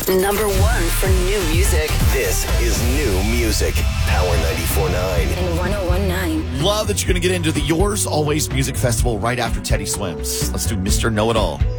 Number 1 for new music. This is new music. Power 94.9. And 101.9. Love that you're going to get into the Yours Always Music Festival right after Teddy Swims. Let's do Mr. Know-It-All.